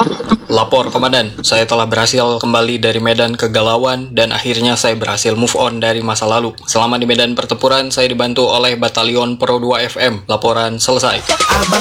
Lapor Komandan, saya telah berhasil kembali dari medan kegalauan dan akhirnya saya berhasil move on dari masa lalu. Selama di medan pertempuran, saya dibantu oleh Batalion Pro 2 FM. Laporan selesai.